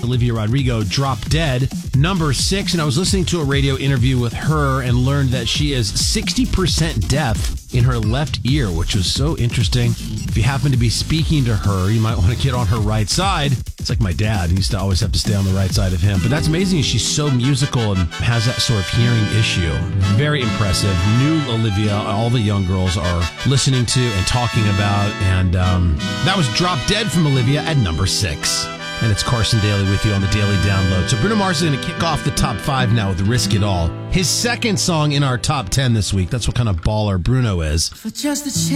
Olivia Rodrigo, Drop Dead, number 6. And I was listening to a radio interview with her and learned that she is 60% deaf in her left ear, which was so interesting. If you happen to be speaking to her, you might want to get on her right side. It's like my dad. He used to always have to stay on the right side of him. But that's amazing. She's so musical and has that sort of hearing issue. Very impressive. New Olivia, all the young girls are listening to and talking about. And that was Drop Dead from Olivia at number 6. And it's Carson Daly with you on the Daily Download. So Bruno Mars is going to kick off the top 5 now with Risk It All. His second song in our top 10 this week. That's what kind of baller Bruno is. For just a chance.